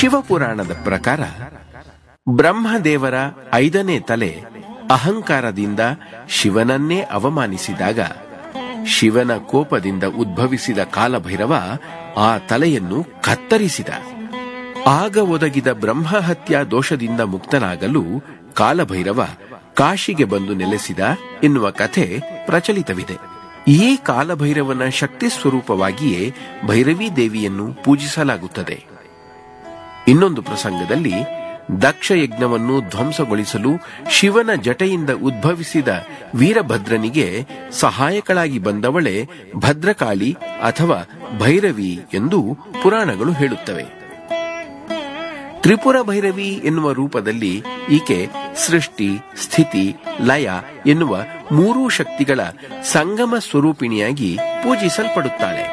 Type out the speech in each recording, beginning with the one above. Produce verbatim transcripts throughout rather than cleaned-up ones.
ಶಿವಪುರಾಣದ ಪ್ರಕಾರ ಬ್ರಹ್ಮದೇವರ ಐದನೇ ತಲೆ ಅಹಂಕಾರದಿಂದ ಶಿವನನ್ನೇ ಅವಮಾನಿಸಿದಾಗ ಶಿವನ ಕೋಪದಿಂದ ಉದ್ಭವಿಸಿದ ಕಾಲಭೈರವ ಆ ತಲೆಯನ್ನು ಕತ್ತರಿಸಿದ. ಆಗ ಒದಗಿದ ಬ್ರಹ್ಮಹತ್ಯಾ ದೋಷದಿಂದ ಮುಕ್ತನಾಗಲು ಕಾಲಭೈರವ ಕಾಶಿಗೆ ಬಂದು ನೆಲೆಸಿದ ಎನ್ನುವ ಕಥೆ ಪ್ರಚಲಿತವಿದೆ. ಈ ಕಾಲಭೈರವನ ಶಕ್ತಿ ಸ್ವರೂಪವಾಗಿಯೇ ಭೈರವೀ ದೇವಿಯನ್ನು ಪೂಜಿಸಲಾಗುತ್ತದೆ. ಇನ್ನೊಂದು ಪ್ರಸಂಗದಲ್ಲಿ ದಕ್ಷ ಯಜ್ಞವನ್ನು ಧ್ವಂಸಗೊಳಿಸಲು ಶಿವನ ಜಟೆಯಿಂದ ಉದ್ಭವಿಸಿದ ವೀರಭದ್ರನಿಗೆ ಸಹಾಯಕಳಾಗಿ ಬಂದವಳೆ ಭದ್ರಕಾಳಿ ಅಥವಾ ಭೈರವಿ ಎಂದು ಪುರಾಣಗಳು ಹೇಳುತ್ತವೆ. ತ್ರಿಪುರ ಭೈರವಿ ಎನ್ನುವ ರೂಪದಲ್ಲಿ ಈಕೆ ಸೃಷ್ಟಿ, ಸ್ಥಿತಿ, ಲಯ ಎನ್ನುವ ಮೂರೂ ಶಕ್ತಿಗಳ ಸಂಗಮ ಸ್ವರೂಪಿಣಿಯಾಗಿ ಪೂಜಿಸಲ್ಪಡುತ್ತಾಳೆ.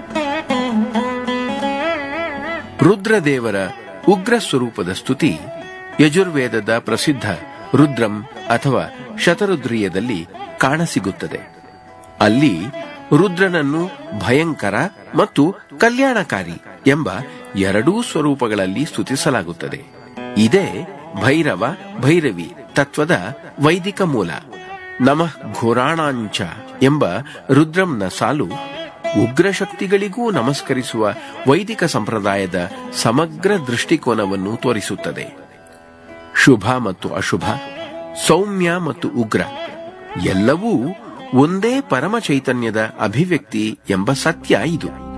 ರುದ್ರದೇವರ ಉಗ್ರ ಸ್ವರೂಪದ ಸ್ತುತಿ ಯಜುರ್ವೇದದ ಪ್ರಸಿದ್ಧ ರುದ್ರಂ ಅಥವಾ ಶತರುದ್ರೀಯದಲ್ಲಿ ಕಾಣಸಿಗುತ್ತದೆ. ಅಲ್ಲಿ ರುದ್ರನನ್ನು ಭಯಂಕರ ಮತ್ತು ಕಲ್ಯಾಣಕಾರಿ ಎಂಬ ಎರಡೂ ಸ್ವರೂಪಗಳಲ್ಲಿ ಸ್ತುತಿಸಲಾಗುತ್ತದೆ. ಇದೇ ಭೈರವ ಭೈರವಿ ತತ್ವದ ವೈದಿಕ ಮೂಲ. ನಮಃ ಘೋರಾಣಾಂಚ ಎಂಬ ರುದ್ರಂನ ಸಾಲು ಉಗ್ರಶಕ್ತಿಗಳಿಗೂ ನಮಸ್ಕರಿಸುವ ವೈದಿಕ ಸಂಪ್ರದಾಯದ ಸಮಗ್ರ ದೃಷ್ಟಿಕೋನವನ್ನು ತೋರಿಸುತ್ತದೆ. ಶುಭ ಮತ್ತು ಅಶುಭ, ಸೌಮ್ಯ ಮತ್ತು ಉಗ್ರ ಎಲ್ಲವೂ ಒಂದೇ ಪರಮ ಚೈತನ್ಯದ ಅಭಿವ್ಯಕ್ತಿ ಎಂಬ ಸತ್ಯ ಇದು.